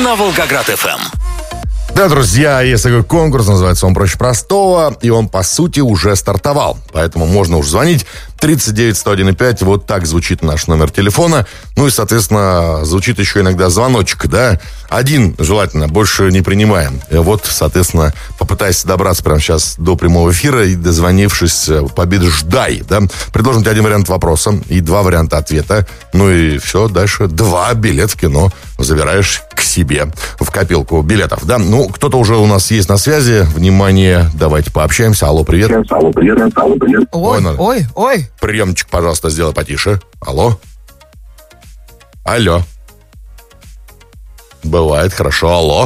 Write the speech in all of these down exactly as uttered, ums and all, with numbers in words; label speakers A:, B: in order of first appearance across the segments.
A: на Волгоград-ФМ.
B: Да, друзья, есть такой конкурс, называется он «Проще простого», и он, по сути, уже стартовал. Поэтому можно уже звонить. тридцать девять сто один пять, вот так звучит наш номер телефона. Ну и, соответственно, звучит еще иногда звоночек, да? Один желательно, больше не принимаем. И вот, соответственно, попытайся добраться прямо сейчас до прямого эфира и, дозвонившись, побеждай, да? Предложим тебе один вариант вопроса и два варианта ответа. Ну и все, дальше два билета в кино забираешь к себе в копилку билетов, да? Ну, кто-то уже у нас есть на связи. Внимание, давайте пообщаемся. Алло, привет.
C: Алло, привет. Алло, привет.
D: Ой,
B: Ой,
D: ой, ой.
B: Приемчик, пожалуйста, сделай потише. Алло. Алло. Бывает, хорошо. Алло.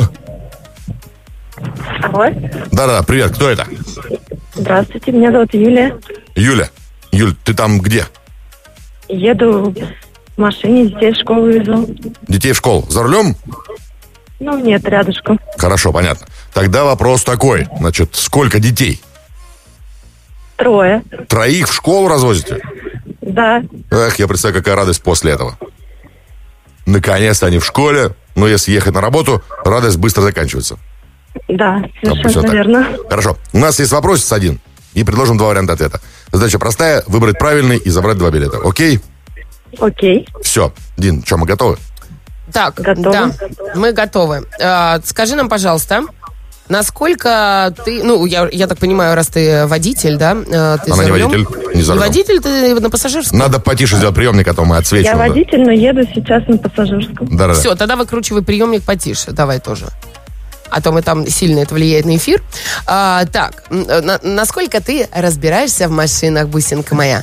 C: Алло.
B: Да-да, привет, кто это?
C: Здравствуйте, меня зовут Юлия.
B: Юля. Юль, ты там где?
C: Еду в машине, детей в школу везу.
B: Детей в школу. За рулем?
C: Ну, нет, рядышком.
B: Хорошо, понятно. Тогда вопрос такой. Значит, сколько детей?
C: Трое.
B: Троих в школу развозите?
C: Да.
B: Эх, я представляю, какая радость после этого. Наконец-то они в школе. Но если ехать на работу, радость быстро заканчивается.
C: Да,
B: Обычно
C: совершенно
B: так.
C: верно.
B: Хорошо. У нас есть вопросец один. И предложим два варианта ответа. Задача простая. Выбрать правильный и забрать два билета. Окей?
C: Окей.
B: Все. Дин, что, мы готовы?
D: Так,
C: Готовы?
D: да, мы готовы. А, скажи нам, пожалуйста, насколько ты, ну, я, я так понимаю, раз ты водитель, да? а, Ты
B: Она
D: за
B: не
D: рулем?
B: водитель, не за
D: Не
B: рулем.
D: водитель, ты на пассажирском?
B: Надо потише сделать приемник, а то мы
C: Я
B: отсвечиваем. да.
C: водитель, но еду сейчас на пассажирском.
B: Да-да-да.
D: Все, тогда выкручивай приемник потише, давай тоже. А то мы там сильно это влияет на эфир. А, так, м, на- насколько ты разбираешься в машинах, бусинка моя?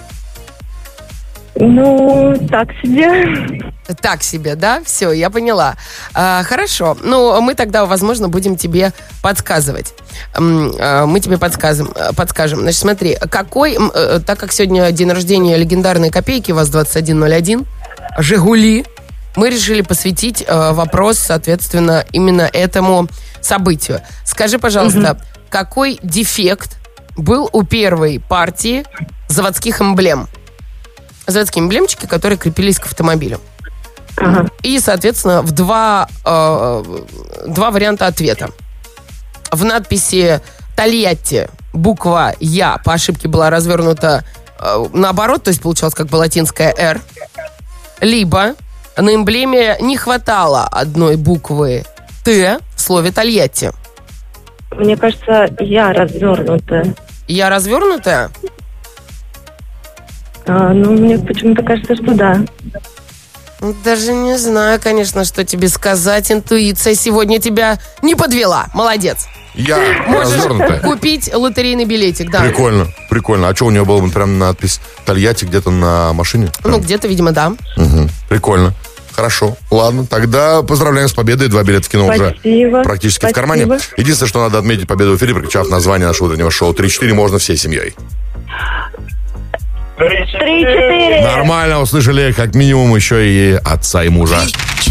C: Ну, так себе.
D: Так себе, да? Все, я поняла. А, хорошо. Ну, мы тогда, возможно, будем тебе подсказывать. М, а, Мы тебе подскажем. подскажем. Значит, смотри, какой, м, э, так как сегодня день рождения легендарной копейки, ВАЗ двадцать один ноль один, «Жигули», мы решили посвятить э, вопрос, соответственно, именно этому событию. Скажи, пожалуйста, какой дефект был у первой партии заводских эмблем? Заводские эмблемчики, которые крепились к автомобилю.
C: Ага.
D: И, соответственно, в два, э, два варианта ответа. В надписи «Тольятти» буква «Я» по ошибке была развернута э, наоборот, то есть получалось как бы латинская «Р». Либо на эмблеме не хватало одной буквы «Т» в слове «Тольятти».
C: Мне кажется, я развернутая.
D: «Я» развернутая?
C: А, ну, мне почему-то кажется, что да.
D: Даже не знаю, конечно, что тебе сказать. Интуиция сегодня тебя не подвела. Молодец.
B: Я
D: Можешь
B: развернутая.
D: купить лотерейный билетик, да.
B: Прикольно, прикольно. А что, у него была бы прям надпись «Тольятти» где-то на машине?
D: Ну, где-то, видимо, да.
B: Мгм. Прикольно. Хорошо. Ладно, тогда поздравляем с победой. Два билета в кино
C: Спасибо.
B: уже практически
C: Спасибо.
B: в кармане. Единственное, что надо отметить победу в эфире, прокричав название нашего утреннего шоу три-четыре, можно всей семьей.
C: Три-четыре.
B: Нормально услышали, как минимум, еще и отца и мужа.